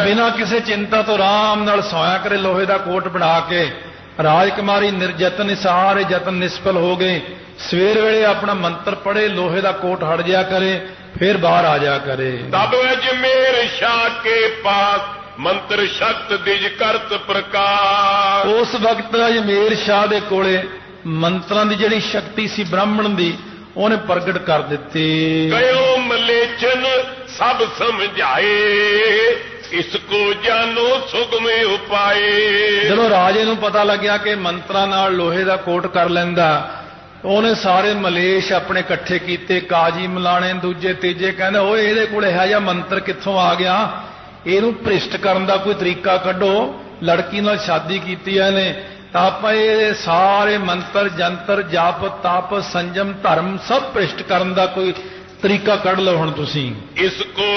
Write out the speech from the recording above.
ਬਿਨਾਂ ਕਿਸੇ ਚਿੰਤਾ ਤੋਂ ਆਰਾਮ ਨਾਲ ਸੋਇਆ ਕਰੇ ਲੋਹੇ ਦਾ ਕੋਟ ਬਣਾ ਕੇ। ਰਾਜਕੁਮਾਰੀ ਨਿਰਜਤਨ, ਸਾਰੇ ਯਤਨ ਨਿਸਫਲ ਹੋ ਗਏ। ਸਵੇਰ ਵੇਲੇ ਆਪਣਾ ਮੰਤਰ ਪੜ੍ਹੇ, ਲੋਹੇ ਦਾ ਕੋਟ ਹਟ ਜਾ ਕਰੇ, ਫਿਰ ਬਾਹਰ ਆ ਜਾ ਕਰੇ। ਤਬ ਅਜਮੇਰ ਸ਼ਾਹ ਕੇ ਪਾਸ ਮੰਤਰ ਸ਼ਕਤ ਦਿਜ ਕਰਤ ਪ੍ਰਕਾਸ਼। ਉਸ ਵਕਤ ਅਜਮੇਰ ਸ਼ਾਹ ਦੇ ਕੋਲੇ ਮੰਤਰਾਂ ਦੀ ਜਿਹੜੀ ਸ਼ਕਤੀ ਸੀ ਬ੍ਰਾਹਮਣ ਦੀ, ਉਹਨੇ ਪ੍ਰਗਟ ਕਰ ਦਿੱਤੀ। ਗਇਓ ਮਲੇਚਨ ਸਭ ਸਮਝਾਏ ਇਸ ਕੋ ਜਾਨੋ ਸੁਗਮੇ ਉਪਾਏ। ਜਦੋਂ ਰਾਜੇ ਨੂੰ ਪਤਾ ਲੱਗਿਆ ਕਿ ਮੰਤਰਾਂ ਨਾਲ ਲੋਹੇ ਦਾ ਕੋਟ ਕਰ ਲੈਂਦਾ, ਉਹਨੇ ਸਾਰੇ ਮਲੇਸ਼ ਆਪਣੇ ਇਕੱਠੇ ਕੀਤੇ, ਕਾਜੀ ਮਲਾਣੇ, ਦੂਜੇ ਤੀਜੇ। ਕਹਿੰਦੇ ਓਏ ਇਹਦੇ ਕੋਲ ਇਹੋ ਜਿਹਾ ਮੰਤਰ ਕਿੱਥੋਂ ਆ ਗਿਆ, ਇਹਨੂੰ ਭ੍ਰਿਸ਼ਟ ਕਰਨ ਦਾ ਕੋਈ ਤਰੀਕਾ ਕੱਢੋ। ਲੜਕੀ ਨਾਲ ਸ਼ਾਦੀ ਕੀਤੀ ਹੈ ਇਹਨੇ, ਤਾਂ ਆਪਾਂ ਇਹ ਸਾਰੇ ਮੰਤਰ ਜੰਤਰ ਜਪ ਤਪ ਸੰਜਮ ਧਰਮ ਸਭ ਭ੍ਰਿਸ਼ਟ ਕਰਨ ਦਾ ਕੋਈ ਤਰੀਕਾ ਕੱਢ ਲਓ ਹੁਣ ਤੁਸੀਂ। ਇਸ ਕੋ